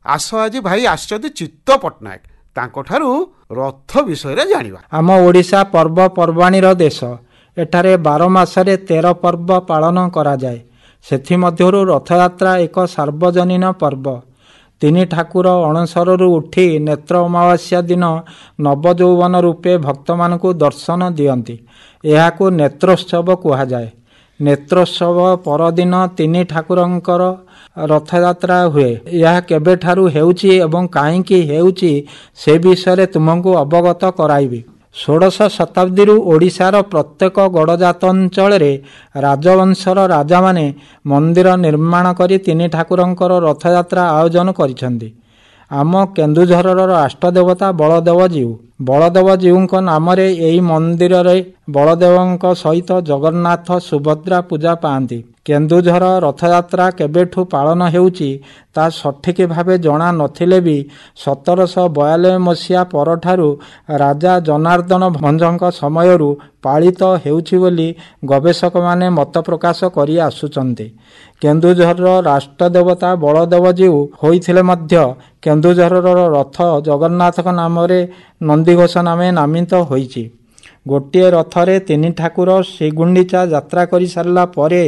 आस आज भाई आसचंदी चित्त पट्टनायक तांकोठारू रथ विषय जानिबा। आम ओडिशा पर्वपर्वाणीर देश। एठारे 12 मासरे 13 पर्व पालन करा जाए। सेथिमध्यरु रथयात्रा एक सार्वजनीन पर्व। 3 ठाकुर अणसरु उठी नेत्र अमावास्या दिन नवजौवन रूपे भक्तमानकु दर्शन दियंती। एहाकु नेत्रोत्सव कुहा जाए। नेत्रोत्सव परदिन 3 ठाकुरंकर रथयात्रा हुए। यह केबेठारु हेउची एवं काहींकी हेउची से विषय तुमको अवगत कराइबी। 16 शताब्दी ओडिशार प्रत्येक गड़जात अंचल राजवंशर राजा माने मंदिर निर्माण करी 3 ठाकुरंकर रथयात्रा आयोजन करिसेंती। आम केन्दुझरर राष्ट्रदेवता बलदेव जीव। बलदेव जीवक नाम यही मंदिर रे बलदेवंक सहित जगन्नाथ सुभद्रा पूजा पाती। केन्दुझर रथयात्रा केबेठु पालन हेउची ता सठिक भावे जना नथिले भी 1792 मसीहा परठारु राजा जनार्दन भंजक समयरु पालित हेउची बोली गवेषक माने मत प्रकाश करी आसुचंती। केन्दुझर राष्ट्रदेवता बलदेव जीव होइथिले मध्य केन्दुझरर रथ जगन्नाथ नाम नंदीघोष नामे नामित होइची। गोटे रथरे 3 ठाकुर श्रीगुंडीचा यात्रा करि सारला परे